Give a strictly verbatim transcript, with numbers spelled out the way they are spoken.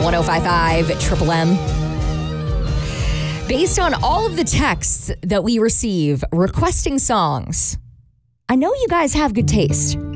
one oh five point five Triple M. Based on all of the texts that we receive requesting songs, I know you guys have good taste.